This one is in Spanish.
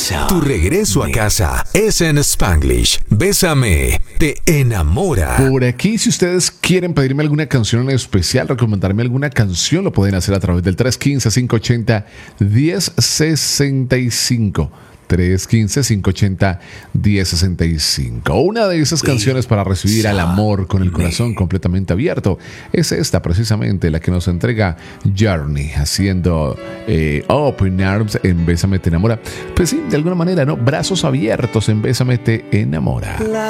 Tu regreso a casa es en Spanglish. Bésame, te enamora. Por aquí, si ustedes quieren pedirme alguna canción en especial, recomendarme alguna canción, lo pueden hacer a través del 315-580-1065. 315-580-1065. Una de esas canciones para recibir al amor con el corazón completamente abierto es esta, precisamente, la que nos entrega Journey, haciendo Open Arms en Bésame te enamora. Pues sí, de alguna manera, ¿no? Brazos abiertos en Bésame te enamora.